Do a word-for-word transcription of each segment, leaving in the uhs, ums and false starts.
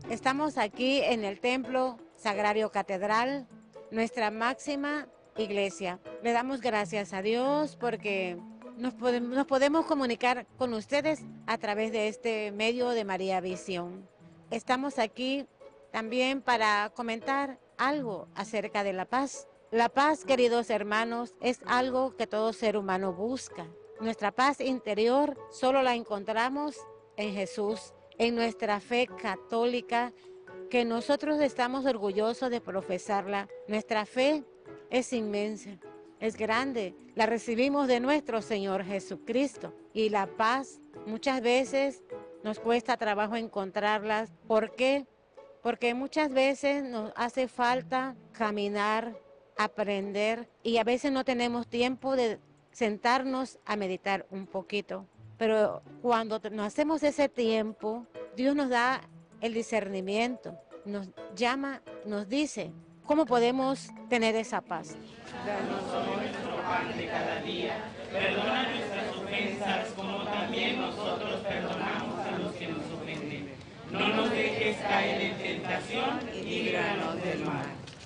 Estamos aquí en el Templo Sagrario Catedral, nuestra máxima iglesia. Le damos gracias a Dios porque nos podemos, nos podemos comunicar con ustedes a través de este medio de María Visión. Estamos aquí también para comentar algo acerca de la paz. La paz, queridos hermanos, es algo que todo ser humano busca. Nuestra paz interior solo la encontramos en Jesús, en nuestra fe católica, que nosotros estamos orgullosos de profesarla. Nuestra fe es inmensa, es grande, la recibimos de nuestro Señor Jesucristo. Y la paz muchas veces nos cuesta trabajo encontrarla. ¿Por qué? Porque muchas veces nos hace falta caminar, aprender, y a veces no tenemos tiempo de sentarnos a meditar un poquito. Pero cuando nos hacemos ese tiempo, Dios nos da el discernimiento, nos llama, nos dice cómo podemos tener esa paz. Danos hoy nuestro pan de cada día. Perdona nuestras ofensas como también nosotros perdonamos a los que nos ofenden. No nos dejes caer en tentación y líbranos del mal.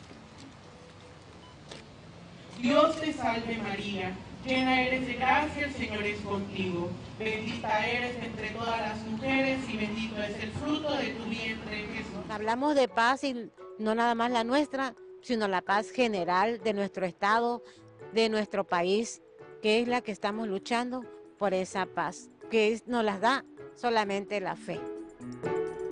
Dios te salve María, llena eres de gracia, el Señor es contigo. Bendita eres entre todas las mujeres y bendito es el fruto de tu vientre, Jesús. Hablamos de paz y no nada más la nuestra, sino la paz general de nuestro estado, de nuestro país, que es la que estamos luchando por esa paz, que es, nos la da solamente la fe.